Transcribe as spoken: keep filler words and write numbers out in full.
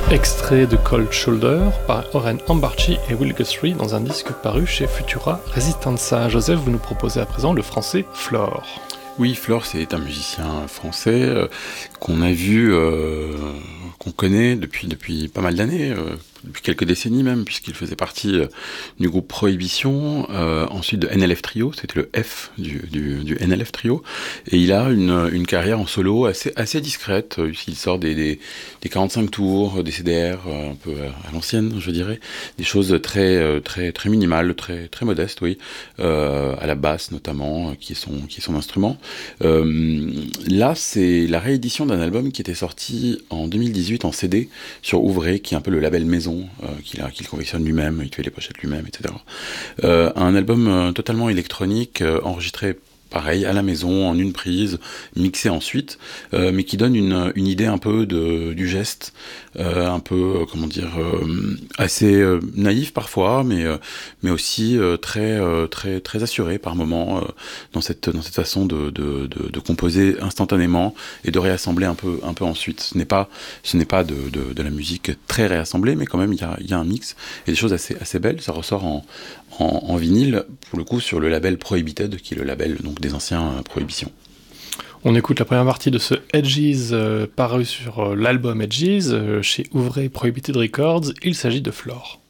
Extrait de Cold Shoulder par Oren Ambarchi et Will Guthrie dans un disque paru chez Futura Resistenza. Joseph, vous nous proposez à présent le français Flore. Oui, Flore, c'est un musicien français euh, qu'on a vu, euh, qu'on connaît depuis, depuis pas mal d'années, euh, depuis quelques décennies même, puisqu'il faisait partie euh, du groupe Prohibition, euh, ensuite de N L F Trio, c'était le F du, du, du N L F Trio, et il a une, une carrière en solo assez, assez discrète. Il sort des, des, des quarante-cinq tours, des C D R, euh, un peu à l'ancienne, je dirais, des choses très, très, très minimales, très, très modestes, oui, euh, à la basse notamment, qui est son, qui est son instrument. Euh, là, c'est la réédition d'un album qui était sorti en deux mille dix-huit en C D sur Ouvré, qui est un peu le label maison euh, qu'il, a, qu'il confectionne lui-même, il fait les pochettes lui-même, et cetera. Euh, un album euh, totalement électronique, euh, enregistré pareil, à la maison, en une prise, mixé ensuite, euh, mais qui donne une, une idée un peu de, du geste, euh, un peu, euh, comment dire, euh, assez euh, naïf parfois, mais, euh, mais aussi euh, très, euh, très, très assuré par moments euh, dans, cette, dans cette façon de, de, de, de composer instantanément et de réassembler un peu, un peu ensuite. Ce n'est pas, ce n'est pas de, de, de la musique très réassemblée, mais quand même, il y a, il y a un mix et des choses assez, assez belles. Ça ressort en, en, en vinyle, pour le coup, sur le label Prohibited, qui est le label donc, des anciens euh, Prohibition. On écoute la première partie de ce Edges euh, paru sur euh, l'album Edges euh, chez Ouvré Prohibited Records. Il s'agit de Flore.